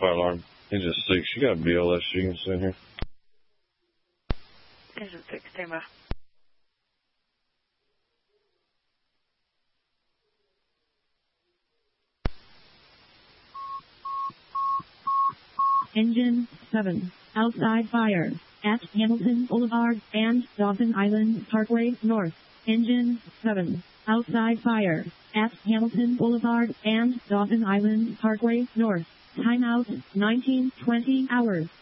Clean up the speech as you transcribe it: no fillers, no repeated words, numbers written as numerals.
Fire alarm. Engine 6, you got a BLS you can send here? Engine 6, stand by. Engine 7, outside fire, at Hamilton Boulevard and Dawson Island Parkway North. Engine 7, outside fire, at Hamilton Boulevard and Dawson Island Parkway North. Timeout, 19:20 hours.